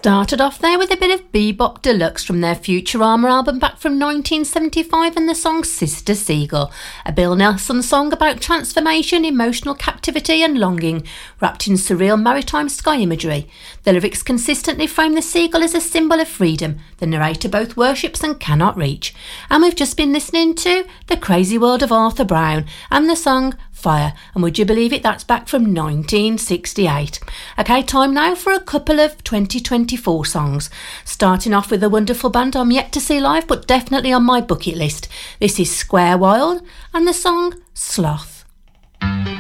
Started off there with a bit of Bebop Deluxe from their Future Armour album back from 1975 and the song Sister Seagull, a Bill Nelson song about transformation, emotional captivity and longing, wrapped in surreal maritime sky imagery. The lyrics consistently frame the seagull as a symbol of freedom the narrator both worships and cannot reach. And we've just been listening to The Crazy World of Arthur Brown and the song Fire, and would you believe it, that's back from 1968. Okay, time now for a couple of 2024 songs, starting off with a wonderful band I'm yet to see live but definitely on my bucket list. This is Square Wild and the song Sloth.